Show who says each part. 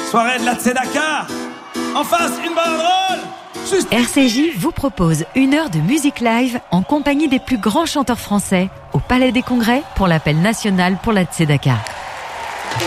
Speaker 1: Soirée de la Tzedaka. En face, une banderole.
Speaker 2: RCJ vous propose 1 heure de musique live en compagnie des plus grands chanteurs français au Palais des Congrès pour l'appel national pour la Tzedaka.